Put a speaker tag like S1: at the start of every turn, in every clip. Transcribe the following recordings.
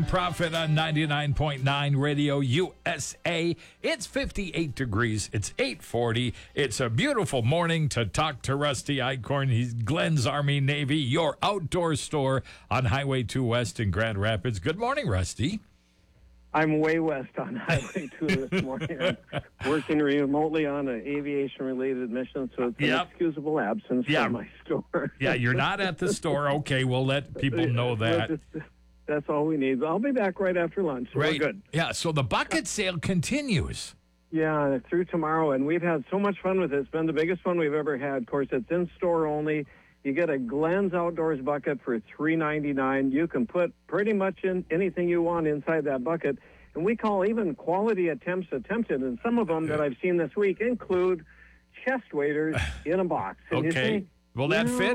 S1: Profit on 99.9 Radio USA. It's 58 degrees. It's 8:40. It's a beautiful morning to talk to Rusty Eichhorn. He's Glenn's Army Navy, your outdoor store on Highway 2 West in Grand Rapids. Good morning, Rusty.
S2: I'm way west on Highway 2 this morning. I'm working remotely on an aviation-related mission, so it's an excusable absence from my store.
S1: Yeah, you're not at the store. Okay, we'll let people know that.
S2: That's all we need. I'll be back right after lunch. So
S1: right.
S2: We're good.
S1: Yeah, so the bucket sale continues.
S2: Yeah, through tomorrow, and we've had so much fun with it. It's been the biggest fun we've ever had. Of course, it's in-store only. You get a Glenn's Outdoors bucket for $3.99. You can put pretty much in anything you want inside that bucket. And we call even quality attempts attempted. And some of them that I've seen this week include chest waders in a box. And
S1: okay. Will that fit?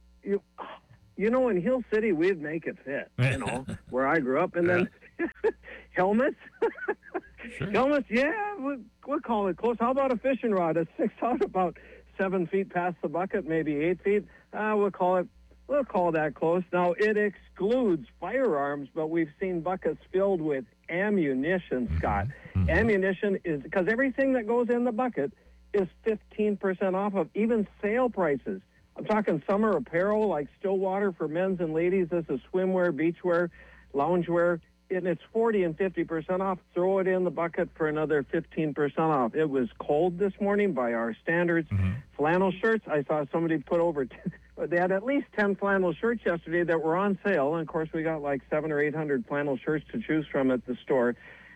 S2: You know, in Hill City, we'd make it fit, where I grew up. And then helmets.
S1: Sure.
S2: Helmets, we'll call it close. How about a fishing rod? It sticks out about 7 feet past the bucket, maybe 8 feet. We'll call that close. Now, it excludes firearms, but we've seen buckets filled with ammunition, Scott. Mm-hmm. Ammunition is, because everything that goes in the bucket is 15% off of even sale prices. I'm talking summer apparel like Stillwater for men's and ladies. This is swimwear, beachwear, loungewear, and it's 40 and 50% off. Throw it in the bucket for another 15% off. It was cold this morning by our standards. Mm-hmm. Flannel shirts, I saw somebody put over, they had at least 10 flannel shirts yesterday that were on sale. And, of course, we got like 700 or 800 flannel shirts to choose from at the store.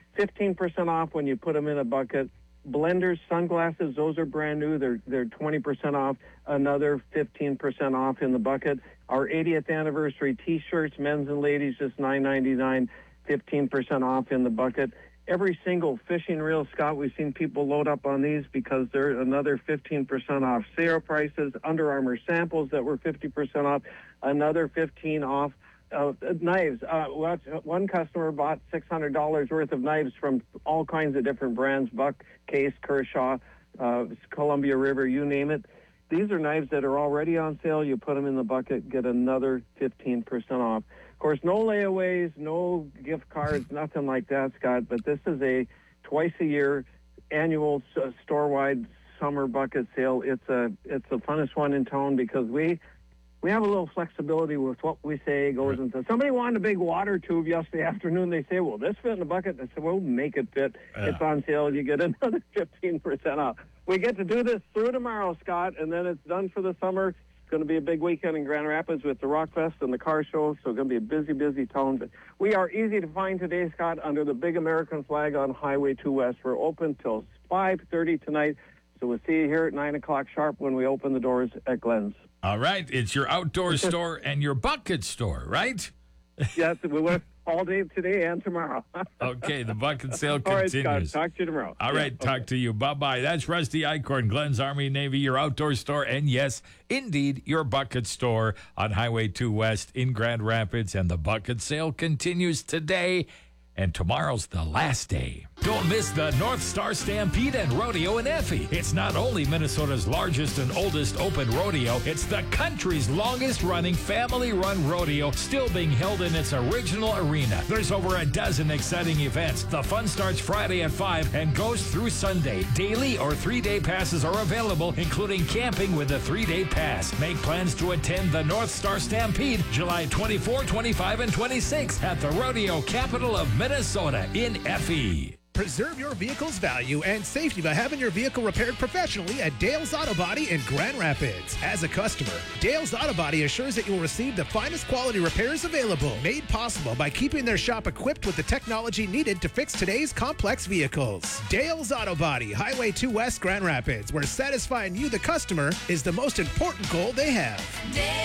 S2: 15% off when you put them in a bucket. Blenders, sunglasses, those are brand new. They're 20% off. Another 15% off in the bucket. Our 80th anniversary T-shirts, men's and ladies, just $9.99, 15% off in the bucket. Every single fishing reel, Scott, we've seen people load up on these because they're another 15% off sale prices. Under Armour samples that were 50% off, another 15% off. Knives. One customer bought $600 worth of knives from all kinds of different brands, Buck, Case, Kershaw, Columbia River, you name it. These are knives that are already on sale. You put them in the bucket, get another 15% off. Of course, no layaways, no gift cards, nothing like that, Scott, but this is a twice-a-year annual store-wide summer bucket sale. It's the funnest one in town because we have a little flexibility with what we say goes into. Somebody wanted a big water tube yesterday afternoon. They say, "Will this fit in the bucket?" I said, "Well, make it fit. It's on sale. You get another 15% off." We get to do this through tomorrow, Scott, and then it's done for the summer. It's going to be a big weekend in Grand Rapids with the Rock Fest and the car show, so it's going to be a busy, busy town. But we are easy to find today, Scott, under the big American flag on Highway 2 West. We're open till 5:30 tonight, so we'll see you here at 9 o'clock sharp when we open the doors at Glenn's.
S1: All right. It's your outdoor store and your bucket store, right?
S2: Yes, we work all day today and tomorrow.
S1: Okay, the bucket sale
S2: continues.
S1: All right,
S2: Scott, talk to you tomorrow.
S1: All right, talk to you. Bye-bye. That's Rusty Eichhorn, Glenn's Army Navy, your outdoor store, and yes, indeed, your bucket store on Highway 2 West in Grand Rapids. And the bucket sale continues today, and tomorrow's the last day. Don't miss the North Star Stampede and Rodeo in Effie. It's not only Minnesota's largest and oldest open rodeo, it's the country's longest-running family-run rodeo, still being held in its original arena. There's over a dozen exciting events. The fun starts Friday at 5 and goes through Sunday. Daily or 3-day passes are available, including camping with a 3-day pass. Make plans to attend the North Star Stampede July 24, 25, and 26 at the rodeo capital of Minnesota in Effie.
S3: Preserve your vehicle's value and safety by having your vehicle repaired professionally at Dale's Auto Body in Grand Rapids. As a customer, Dale's Auto Body assures that you will receive the finest quality repairs available, made possible by keeping their shop equipped with the technology needed to fix today's complex vehicles. Dale's Auto Body, Highway 2 West, Grand Rapids, where satisfying you, the customer, is the most important goal they have.